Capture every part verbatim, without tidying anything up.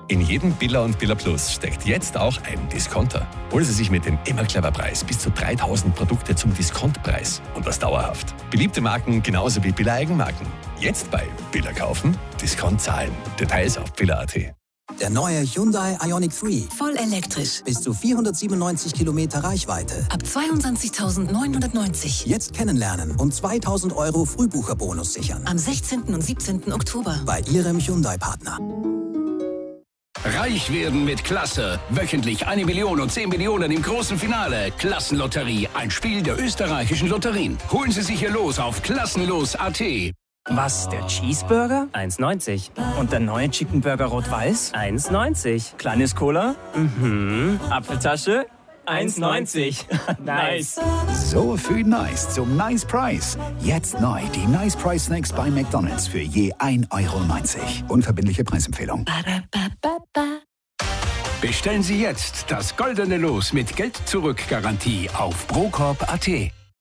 In jedem Billa und Billa Plus steckt jetzt auch ein Discounter. Holen Sie sich mit dem immer clever Preis bis zu dreitausend Produkte zum Diskontpreis. Und das dauerhaft. Beliebte Marken genauso wie Billa Eigenmarken. Jetzt bei Billa kaufen, Discount zahlen. Details auf billa punkt at. Der neue Hyundai Ioniq drei. Voll elektrisch. Bis zu vierhundertsiebenundneunzig Kilometer Reichweite. Ab zweiundzwanzigtausendneunhundertneunzig. Jetzt kennenlernen und zweitausend Euro Frühbucherbonus sichern. Am sechzehnten und siebzehnten Oktober. Bei Ihrem Hyundai-Partner. Reich werden mit Klasse. Wöchentlich eine Million und zehn Millionen im großen Finale. Klassenlotterie, ein Spiel der österreichischen Lotterien. Holen Sie sich Ihr Los auf klassenlos punkt at. Was, der Cheeseburger? eins neunzig. Und der neue Chicken Burger Rot-Weiß? eins neunzig. Kleines Cola? Mhm. Apfeltasche? eins neunzig. Nice. So viel Nice zum Nice Price. Jetzt neu die Nice Price Snacks bei McDonald's für je ein Euro neunzig. Unverbindliche Preisempfehlung. Bestellen Sie jetzt das goldene Los mit Geld-Zurück-Garantie auf procorp punkt at.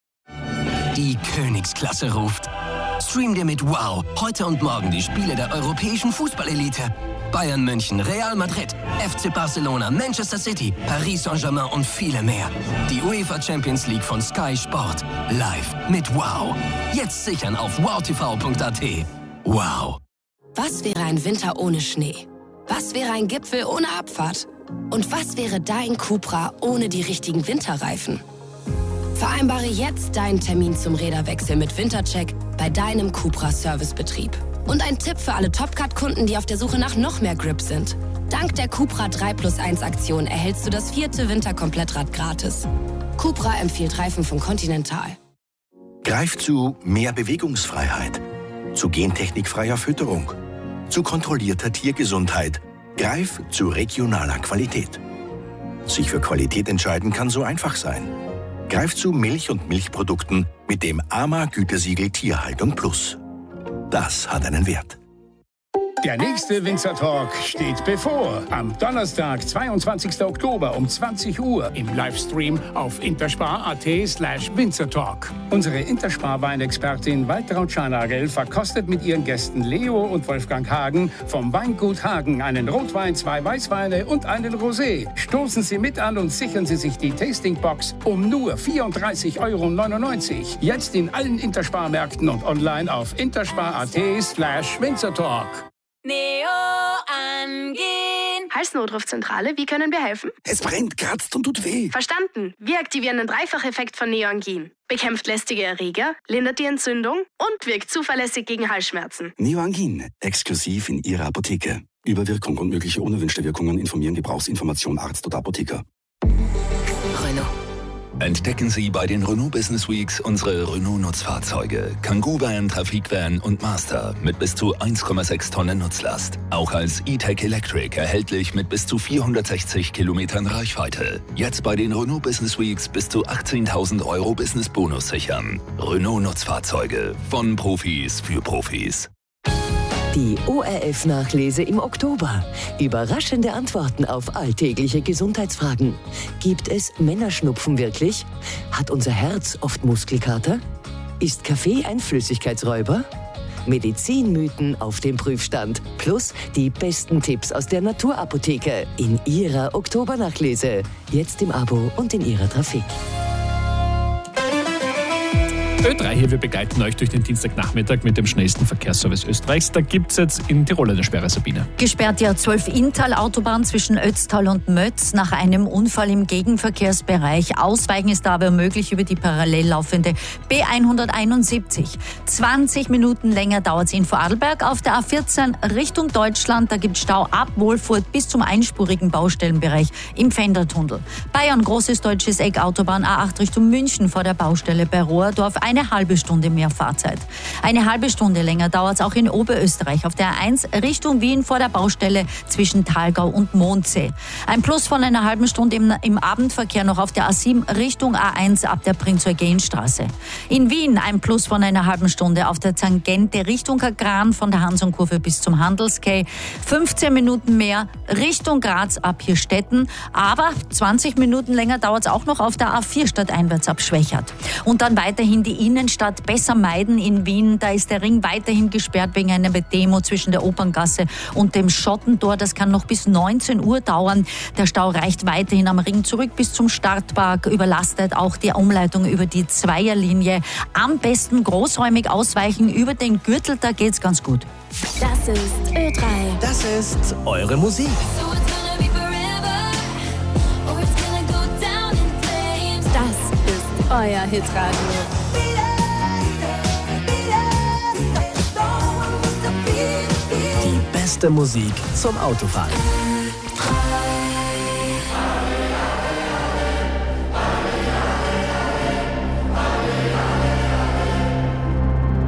Die Königsklasse ruft. Stream dir mit Wow heute und morgen die Spiele der europäischen Fußballelite. Bayern München, Real Madrid, F C Barcelona, Manchester City, Paris Saint-Germain und viele mehr. Die UEFA Champions League von Sky Sport. Live mit Wow. Jetzt sichern auf wow t v punkt at. Wow. Was wäre ein Winter ohne Schnee? Was wäre ein Gipfel ohne Abfahrt? Und was wäre dein Cupra ohne die richtigen Winterreifen? Vereinbare jetzt deinen Termin zum Räderwechsel mit Wintercheck bei deinem Cupra-Servicebetrieb. Und ein Tipp für alle Topcat-Kunden, die auf der Suche nach noch mehr Grip sind. Dank der Cupra drei plus eins Aktion erhältst du das vierte Winterkomplettrad gratis. Cupra empfiehlt Reifen von Continental. Greif zu mehr Bewegungsfreiheit, zu gentechnikfreier Fütterung, zu kontrollierter Tiergesundheit. Greif zu regionaler Qualität. Sich für Qualität entscheiden kann so einfach sein. Greif zu Milch und Milchprodukten mit dem A M A-Gütesiegel Tierhaltung Plus. Das hat einen Wert. Der nächste Winzer Talk steht bevor. Am Donnerstag, zweiundzwanzigsten Oktober um zwanzig Uhr im Livestream auf interspar punkt at slash winzertalk. Unsere Interspar-Weinexpertin Waltraud Scharnagel verkostet mit ihren Gästen Leo und Wolfgang Hagen vom Weingut Hagen einen Rotwein, zwei Weißweine und einen Rosé. Stoßen Sie mit an und sichern Sie sich die Tastingbox um nur vierunddreißig Euro neunundneunzig. Jetzt in allen Interspar-Märkten und online auf interspar punkt at slash winzertalk. Neo angehen. Halsnotrufzentrale, wie können wir helfen? Es brennt, kratzt und tut weh. Verstanden. Wir aktivieren den Dreifacheffekt von Neoangin. Bekämpft lästige Erreger, lindert die Entzündung und wirkt zuverlässig gegen Halsschmerzen. Neoangin, exklusiv in Ihrer Apotheke. Über Wirkung und mögliche unerwünschte Wirkungen informieren Gebrauchsinformation Arzt oder Apotheker. Renault. Entdecken Sie bei den Renault Business Weeks unsere Renault-Nutzfahrzeuge. Kangoo Van, Trafikvan und Master mit bis zu eins Komma sechs Tonnen Nutzlast. Auch als E-Tech Electric erhältlich mit bis zu vierhundertsechzig Kilometern Reichweite. Jetzt bei den Renault Business Weeks bis zu achtzehntausend Euro Business Bonus sichern. Renault-Nutzfahrzeuge von Profis für Profis. Die O R F-Nachlese im Oktober. Überraschende Antworten auf alltägliche Gesundheitsfragen. Gibt es Männerschnupfen wirklich? Hat unser Herz oft Muskelkater? Ist Kaffee ein Flüssigkeitsräuber? Medizinmythen auf dem Prüfstand. Plus die besten Tipps aus der Naturapotheke in Ihrer Oktobernachlese. Jetzt im Abo und in Ihrer Trafik. Ö drei hier, wir begleiten euch durch den Dienstagnachmittag mit dem schnellsten Verkehrsservice Österreichs. Da gibt es jetzt in Tirol eine Sperre, Sabine. Gesperrt die A zwölf Inntal-Autobahn zwischen Ötztal und Mötz nach einem Unfall im Gegenverkehrsbereich. Ausweichen ist aber möglich über die parallel laufende B hunderteinundsiebzig. zwanzig Minuten länger dauert es in Vorarlberg. Auf der A vierzehn Richtung Deutschland, da gibt es Stau ab Wolfurt bis zum einspurigen Baustellenbereich im Pfändertunnel. Bayern, großes deutsches Eck, Autobahn A acht Richtung München vor der Baustelle bei Rohrdorf. Eine halbe Stunde mehr Fahrzeit. Eine halbe Stunde länger dauert es auch in Oberösterreich auf der A eins Richtung Wien vor der Baustelle zwischen Thalgau und Mondsee. Ein Plus von einer halben Stunde im, im Abendverkehr noch auf der A sieben Richtung A eins ab der Prinz-Eugen-Straße. In Wien ein Plus von einer halben Stunde auf der Tangente Richtung Kagran von der Hansonkurve bis zum Handelskay. fünfzehn Minuten mehr Richtung Graz ab Hirstetten. Aber zwanzig Minuten länger dauert es auch noch auf der A vier stadteinwärts ab Schwächert. Und dann weiterhin die Innenstadt besser meiden in Wien. Da ist der Ring weiterhin gesperrt wegen einer Demo zwischen der Operngasse und dem Schottentor. Das kann noch bis neunzehn Uhr dauern. Der Stau reicht weiterhin am Ring zurück bis zum Startpark. Überlastet auch die Umleitung über die Zweierlinie. Am besten großräumig ausweichen über den Gürtel, da geht's ganz gut. Das ist Ö drei. Das ist eure Musik. Das ist euer Hitradio. Die beste Musik zum Autofahren.